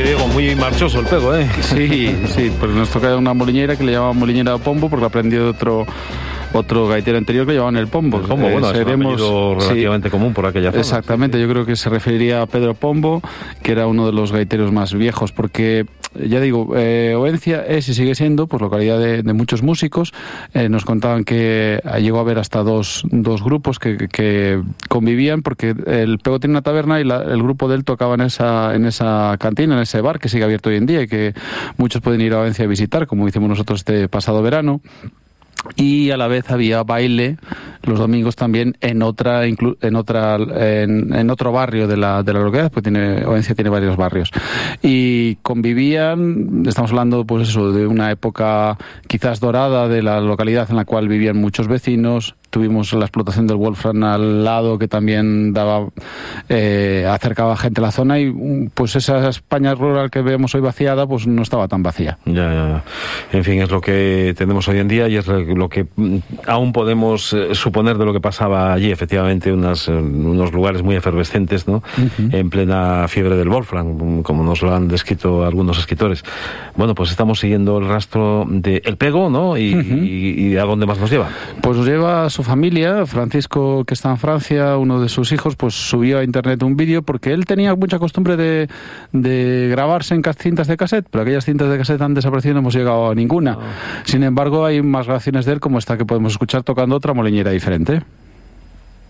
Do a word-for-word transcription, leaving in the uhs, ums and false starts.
Oye, Diego, muy marchoso el pego, ¿eh? Sí, sí, pues nos toca una moliñera que le llamaban moliñera de pombo porque la aprendió de otro otro gaitero anterior que llevaban el pombo. El pombo, eh, bueno, seremos, es un apellido relativamente sí, común por aquella zona. Exactamente, sí, sí. Yo creo que se referiría a Pedro Pombo, que era uno de los gaiteros más viejos, porque, ya digo, eh, Oencia es y sigue siendo pues localidad de, de muchos músicos. Eh, nos contaban que llegó a haber hasta dos, dos grupos que, que convivían, porque el pego tiene una taberna y la, el grupo de él tocaba en esa, en esa cantina, en ese bar que sigue abierto hoy en día y que muchos pueden ir a Oencia a visitar, como hicimos nosotros este pasado verano. Y a la vez había baile los domingos también en otra inclu- en otra en, en otro barrio de la de la localidad, pues tiene Oencia tiene varios barrios y convivían. Estamos hablando pues eso de una época quizás dorada de la localidad en la cual vivían muchos vecinos. Tuvimos la explotación del Wolfram al lado, que también daba eh, acercaba gente a la zona, y pues esa España rural que vemos hoy vaciada pues no estaba tan vacía. Ya, ya. En fin, es lo que tenemos hoy en día y es lo que aún podemos eh, suponer de lo que pasaba allí. Efectivamente, unas, unos lugares muy efervescentes, ¿no? Uh-huh. En plena fiebre del Wolfram, como nos lo han descrito algunos escritores. Bueno, pues estamos siguiendo el rastro de El Pego, ¿no? Y, uh-huh. y, y ¿a dónde más nos lleva? Pues nos lleva a su familia. Francisco, que está en Francia, uno de sus hijos, pues subió a internet un vídeo porque él tenía mucha costumbre de, de grabarse en cintas de cassette, pero aquellas cintas de cassette han desaparecido y no hemos llegado a ninguna. Oh. Sin embargo, hay más grabaciones de él, como esta que podemos escuchar tocando otra moliñera diferente.